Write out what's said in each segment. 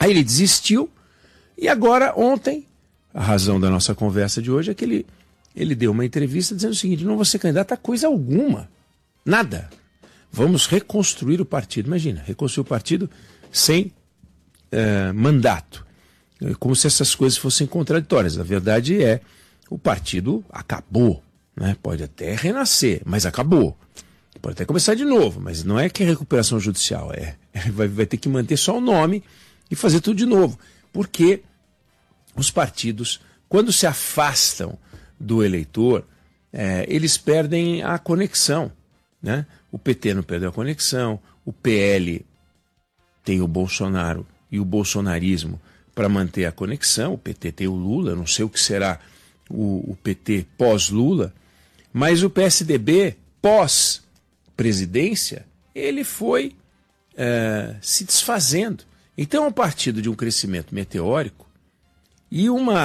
Aí ele desistiu e agora, ontem, a razão da nossa conversa de hoje é que ele deu uma entrevista dizendo o seguinte: não vou ser candidato a coisa alguma, nada. Vamos reconstruir o partido. Imagina, reconstruir o partido sem mandato. Como se essas coisas fossem contraditórias. A verdade é, o partido acabou, né? Pode até renascer, mas acabou. Pode até começar de novo, mas não é que é recuperação judicial, vai ter que manter só o nome e fazer tudo de novo. Porque os partidos, quando se afastam do eleitor, eles perdem a conexão, né? O PT não perdeu a conexão, o PL tem o Bolsonaro e o bolsonarismo para manter a conexão, o PT tem o Lula, não sei o que será o PT pós-Lula, mas o PSDB pós-presidência, ele foi se desfazendo. Então é um partido de um crescimento meteórico e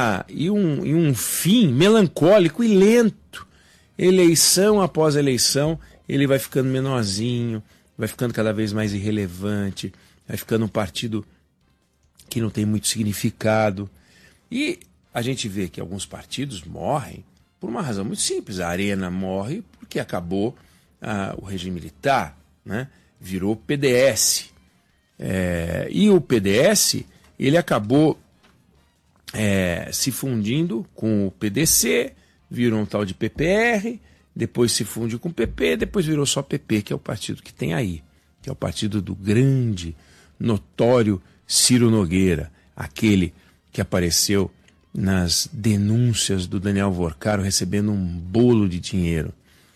um fim melancólico e lento. Eleição após eleição, ele vai ficando menorzinho, vai ficando cada vez mais irrelevante, vai ficando um partido que não tem muito significado. E a gente vê que alguns partidos morrem por uma razão muito simples. A Arena morre porque acabou o regime militar, né? Virou PDS. E o PDS, ele acabou se fundindo com o PDC, virou um tal de PPR, depois se funde com o PP, depois virou só PP, que é o partido que tem aí, que é o partido do grande, notório Ciro Nogueira, aquele que apareceu nas denúncias do Daniel Vorcaro recebendo um bolo de dinheiro.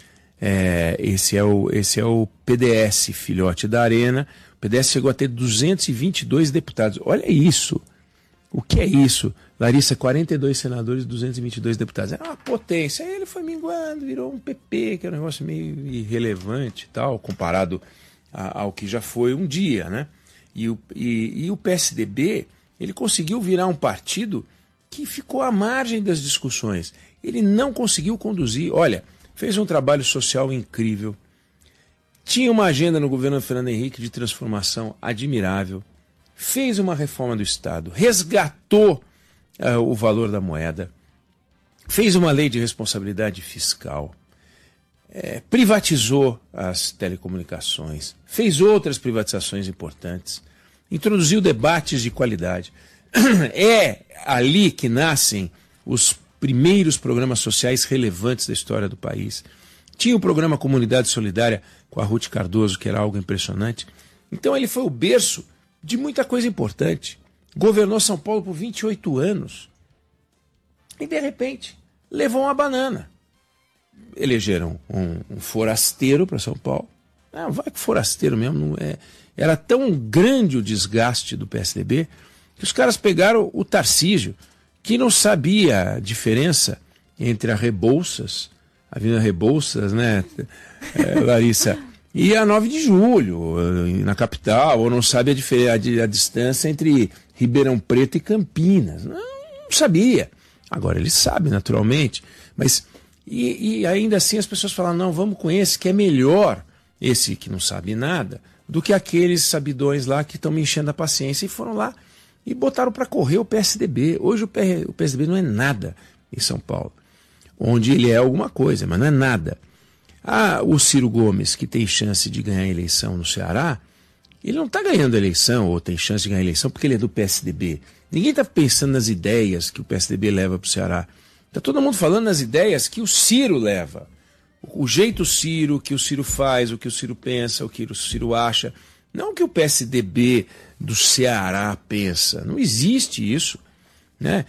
Esse é o PDS, filhote da Arena. O PDS chegou a ter 222 deputados. Olha isso. O que é isso? Larissa, 42 senadores, 222 deputados. Era uma potência. Aí ele foi minguando, virou um PP, que é um negócio meio irrelevante e tal, comparado ao que já foi um dia, né? E o PSDB, ele conseguiu virar um partido que ficou à margem das discussões. Ele não conseguiu conduzir. Olha, fez um trabalho social incrível. Tinha uma agenda no governo Fernando Henrique de transformação admirável. Fez uma reforma do Estado, resgatou o valor da moeda, fez uma lei de responsabilidade fiscal, privatizou as telecomunicações, fez outras privatizações importantes, introduziu debates de qualidade. É ali que nascem os primeiros programas sociais relevantes da história do país. Tinha o programa Comunidade Solidária com a Ruth Cardoso, que era algo impressionante. Então ele foi o berço de muita coisa importante. Governou São Paulo por 28 anos. E, de repente, levou uma banana. Elegeram um forasteiro para São Paulo. Não, vai com forasteiro mesmo. Não é. Era tão grande o desgaste do PSDB que os caras pegaram o Tarcísio, que não sabia a diferença entre a Rebouças, a Avenida Rebouças, né, Larissa, e a 9 de Julho, na capital, ou não sabe a distância entre Ribeirão Preto e Campinas. Não sabia. Agora ele sabe, naturalmente. Mas, e ainda assim as pessoas falam, não, vamos com esse que é melhor, esse que não sabe nada, do que aqueles sabidões lá que estão me enchendo a paciência. E foram lá e botaram para correr o PSDB. Hoje o PSDB não é nada em São Paulo. Onde ele é alguma coisa, mas não é nada. O Ciro Gomes, que tem chance de ganhar a eleição no Ceará, ele não está ganhando a eleição, ou tem chance de ganhar a eleição, porque ele é do PSDB. Ninguém está pensando nas ideias que o PSDB leva para o Ceará. Está todo mundo falando nas ideias que o Ciro leva. O jeito Ciro, que o Ciro faz, o que o Ciro pensa, o que o Ciro acha. Não o que o PSDB do Ceará pensa. Não existe isso, né?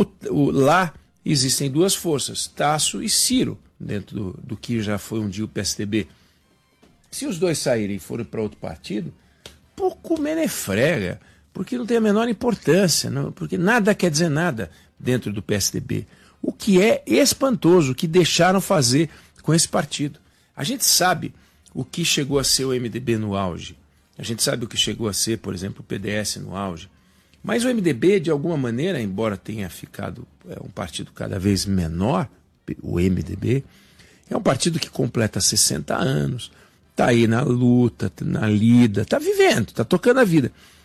Lá existem duas forças, Tasso e Ciro, dentro do que já foi um dia o PSDB. Se os dois saírem e forem para outro partido, pouco menefrega, porque não tem a menor importância, não, porque nada quer dizer nada dentro do PSDB. O que é espantoso, o que deixaram fazer com esse partido. A gente sabe o que chegou a ser o MDB no auge. A gente sabe o que chegou a ser, por exemplo, o PDS no auge. Mas o MDB, de alguma maneira, embora tenha ficado um partido cada vez menor, o MDB, é um partido que completa 60 anos, está aí na luta, na lida, está vivendo, está tocando a vida.